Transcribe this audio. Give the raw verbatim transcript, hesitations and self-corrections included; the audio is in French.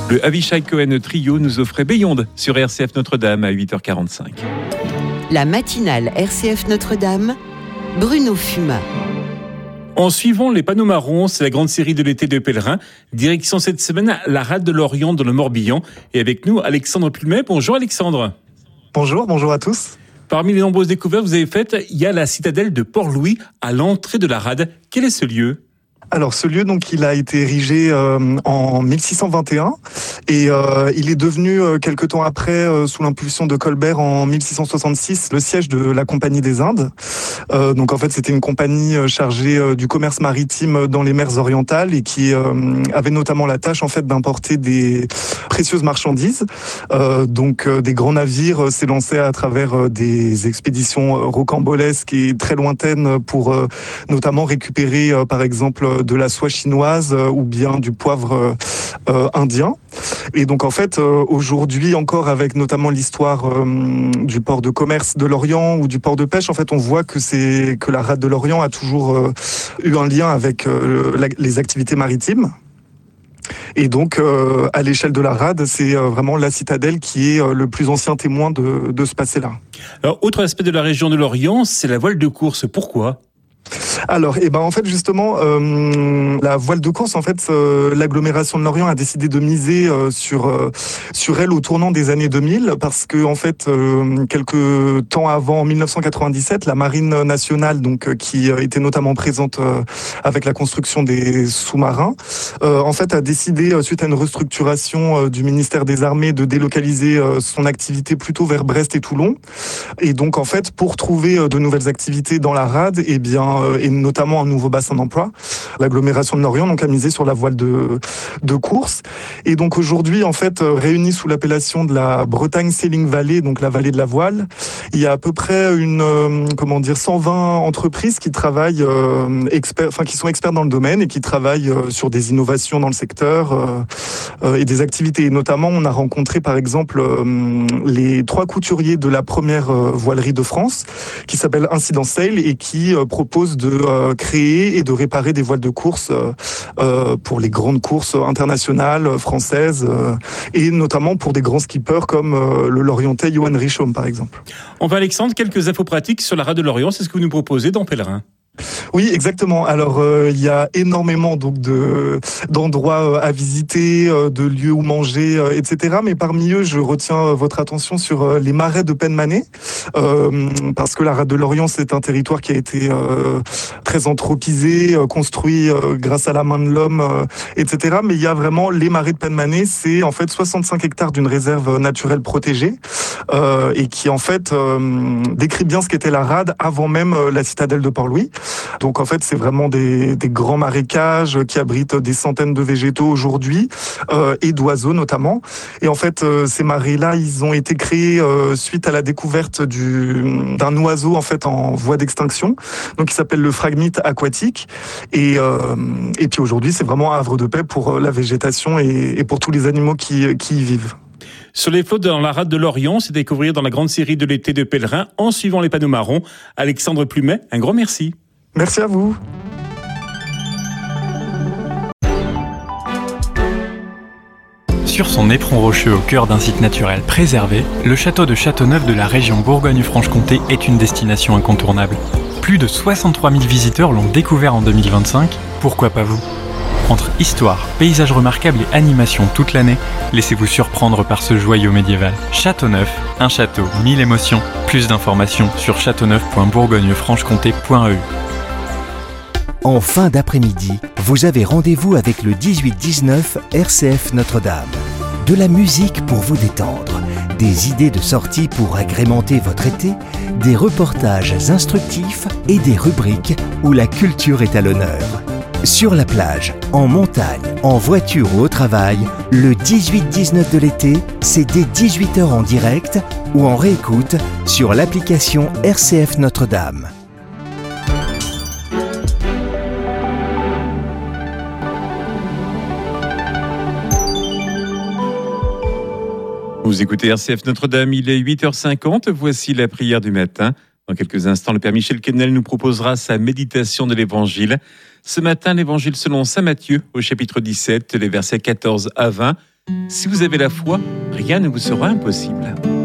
Le Avishai Cohen Trio nous offrait Beyond sur R C F Notre-Dame à huit heures quarante-cinq. La matinale R C F Notre-Dame, Bruno Fumat. En suivant les panneaux marrons, c'est la grande série de l'été de pèlerins. Direction cette semaine, la rade de Lorient dans le Morbihan. Et avec nous, Alexandre Plumet. Bonjour Alexandre. Bonjour, bonjour à tous. Parmi les nombreuses découvertes que vous avez faites, il y a la citadelle de Port-Louis à l'entrée de la rade. Quel est ce lieu ? Alors ce lieu, donc, il a été érigé euh, en mille six cent vingt et un et euh, il est devenu euh, quelque temps après, euh, sous l'impulsion de Colbert en mille six cent soixante-six, le siège de la Compagnie des Indes. Euh, donc en fait, c'était une compagnie euh, chargée euh, du commerce maritime dans les mers orientales et qui euh, avait notamment la tâche en fait d'importer des précieuses marchandises. Euh, donc euh, des grands navires euh, s'élançaient à travers euh, des expéditions euh, rocambolesques et très lointaines pour euh, notamment récupérer, euh, par exemple, de la soie chinoise euh, ou bien du poivre euh, indien. Et donc en fait, euh, aujourd'hui encore avec notamment l'histoire euh, du port de commerce de Lorient ou du port de pêche, en fait on voit que c'est que la rade de Lorient a toujours euh, eu un lien avec euh, la, les activités maritimes. Et donc, euh, à l'échelle de la rade, c'est euh, vraiment la citadelle qui est euh, le plus ancien témoin de, de ce passé-là. Alors, autre aspect de la région de Lorient, c'est la voile de course. Pourquoi ? Alors, eh ben en fait justement, euh, la voile de course, en fait, euh, l'agglomération de Lorient a décidé de miser euh, sur euh, sur elle au tournant des années deux mille, parce que en fait, euh, quelques temps avant, en mille neuf cent quatre-vingt-dix-sept, la Marine nationale, donc euh, qui était notamment présente euh, avec la construction des sous-marins, euh, en fait, a décidé euh, suite à une restructuration euh, du ministère des Armées de délocaliser euh, son activité plutôt vers Brest et Toulon. Et donc, en fait, pour trouver euh, de nouvelles activités dans la rade, eh bien et notamment un nouveau bassin d'emploi. L'agglomération de Lorient donc a misé sur la voile de de course. Et donc aujourd'hui, en fait, réunie sous l'appellation de la Bretagne Sailing Valley, donc la vallée de la voile, il y a à peu près une euh, comment dire cent vingt entreprises qui travaillent euh, experts, enfin qui sont experts dans le domaine et qui travaillent euh, sur des innovations dans le secteur euh, euh, et des activités. Et notamment, on a rencontré par exemple euh, les trois couturiers de la première euh, voilerie de France, qui s'appelle Incident Sail et qui euh, propose de euh, créer et de réparer des voiles de course euh, euh, pour les grandes courses internationales, euh, françaises, euh, et notamment pour des grands skippers comme euh, le Lorientais Johan Richaume, par exemple. Enfin, Alexandre, quelques infos pratiques sur la rade de Lorient, c'est ce que vous nous proposez dans Pèlerin. Oui, exactement. Alors, euh, il y a énormément donc de d'endroits euh, à visiter, euh, de lieux où manger, euh, et cetera. Mais parmi eux, je retiens euh, votre attention sur euh, les marais de Penmanet, euh, parce que la rade de Lorient, c'est un territoire qui a été euh, très anthropisé, euh, construit euh, grâce à la main de l'homme, euh, et cetera. Mais il y a vraiment les marais de Penmanet, c'est en fait soixante-cinq hectares d'une réserve naturelle protégée, euh, et qui en fait euh, décrit bien ce qu'était la rade avant même euh, la citadelle de Port-Louis. Donc en fait, c'est vraiment des, des grands marécages qui abritent des centaines de végétaux aujourd'hui, euh, et d'oiseaux notamment. Et en fait, euh, ces marais-là, ils ont été créés euh, suite à la découverte du, d'un oiseau en fait en voie d'extinction, donc qui s'appelle le phragmite aquatique. Et, euh, et puis aujourd'hui, c'est vraiment un havre de paix pour la végétation et, et pour tous les animaux qui, qui y vivent. Sur les flots dans la rade de Lorient, c'est découvrir dans la grande série de l'été de pèlerins en suivant les panneaux marrons. Alexandre Plumet, un grand merci. Merci à vous. Sur son éperon rocheux au cœur d'un site naturel préservé, le château de Châteauneuf de la région Bourgogne-Franche-Comté est une destination incontournable. Plus de soixante-trois mille visiteurs l'ont découvert en deux mille vingt-cinq, pourquoi pas vous ? Entre histoire, paysages remarquables et animation toute l'année, laissez-vous surprendre par ce joyau médiéval. Châteauneuf, un château, mille émotions. Plus d'informations sur châteauneuf point bourgogne franche comté point e u. En fin d'après-midi, vous avez rendez-vous avec le dix-huit dix-neuf R C F Notre-Dame. De la musique pour vous détendre, des idées de sortie pour agrémenter votre été, des reportages instructifs et des rubriques où la culture est à l'honneur. Sur la plage, en montagne, en voiture ou au travail, le dix-huit dix-neuf de l'été, c'est dès dix-huit heures en direct ou en réécoute sur l'application R C F Notre-Dame. Vous écoutez R C F Notre-Dame, il est huit heures cinquante, voici la prière du matin. Dans quelques instants, le Père Michel Kennel nous proposera sa méditation de l'Évangile. Ce matin, l'Évangile selon saint Matthieu, au chapitre dix-sept, les versets quatorze à vingt. Si vous avez la foi, rien ne vous sera impossible.